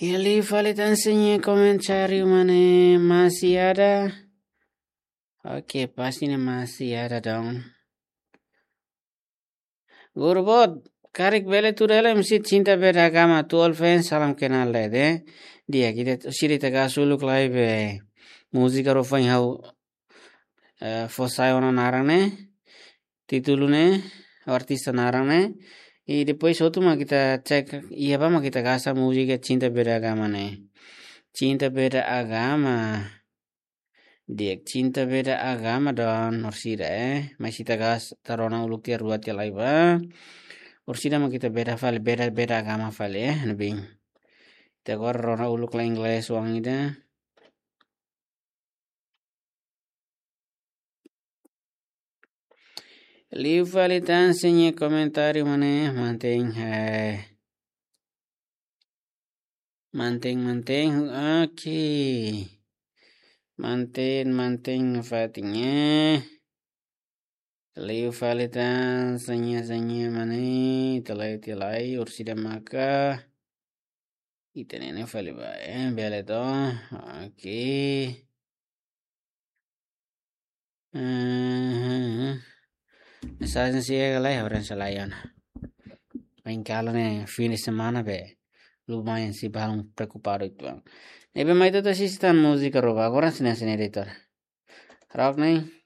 Ele falitansinya komentar mana masih ada? Oke, pastinya masih ada dong. Gurbot, karik bele tu dalam si cinta beragama tu fans salam kenal deh. Dia kita cerita kasuluk live musik rofan hau fosai ona narane titulune artista narane e depois outro mah kita cek iya apa mah kita gasta musik cinta beragama nih. Cinta beda agama. Dia cinta beda agama dan orsida masih tagas tarona uluk tiar ruat ya laiba. Orsida mah kita beda fale beda agama fale nabing. Kita gor rona uluk la Ingles wang ida. Liu fale tan senye komentari mana manteng oke. Manteng fatinya. Liu falitan sanya mana tilai ursida maka itanene fali ba bele to oke sa sih galai orang selayan main kalau nih finish semana be lumayan sih bang preocupado itu bang. Ebe mai to sistem musika roba agora sine editor. Rap nih